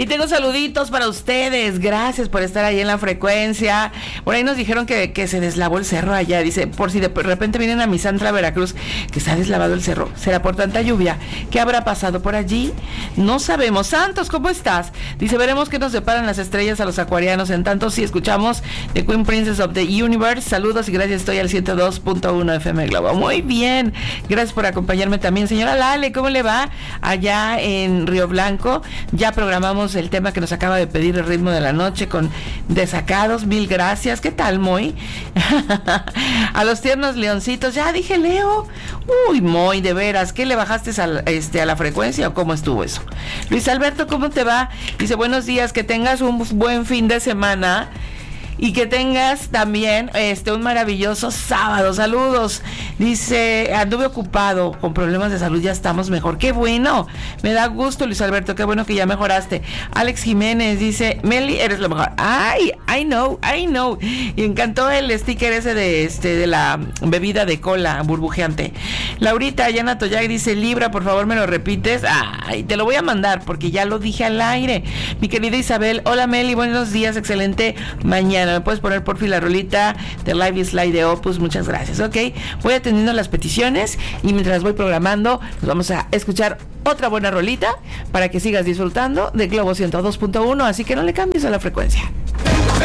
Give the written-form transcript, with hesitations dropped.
Y tengo saluditos para ustedes. Gracias por estar ahí en la frecuencia. Por ahí nos dijeron que se deslavó el cerro allá. Dice, por si de repente vienen a Misantla, Veracruz, que se ha deslavado el cerro. ¿Será por tanta lluvia? ¿Qué habrá pasado por allí? No sabemos. Santos, ¿cómo estás? Dice, veremos qué nos deparan las estrellas a los acuarianos. En tanto, si escuchamos The Queen Princess of the Universe. Saludos y gracias. Estoy al 102.1 FM Globo. Muy bien. Gracias por acompañarme también. Señora Lale, ¿cómo le va? Allá en Río Blanco. Ya programamos el tema que nos acaba de pedir el ritmo de la noche con Desacados. Mil gracias. ¿Qué tal, Moy? A los tiernos leoncitos. Ya dije, Leo. Uy, Moy, de veras. ¿Qué le bajaste a la frecuencia o cómo estuvo eso? Luis Alberto, ¿cómo te va? Dice, buenos días. Que tengas un buen fin de semana. Y que tengas también un maravilloso sábado. Saludos. Dice, anduve ocupado con problemas de salud, ya estamos mejor. Qué bueno, me da gusto, Luis Alberto, qué bueno que ya mejoraste. Alex Jiménez dice, Meli, eres lo mejor. Ay, I know. Y encantó el sticker ese de la bebida de cola burbujeante. Laurita Ayana Toyag dice, Libra, por favor me lo repites. Ay, te lo voy a mandar porque ya lo dije al aire. Mi querida Isabel, hola Meli, buenos días, excelente mañana. ¿Me puedes poner por fin la rolita de Live is Live de Opus? Muchas gracias, ok. Voy atendiendo las peticiones y mientras voy programando, nos vamos a escuchar otra buena rolita para que sigas disfrutando de Globo 102.1, así que no le cambies a la frecuencia.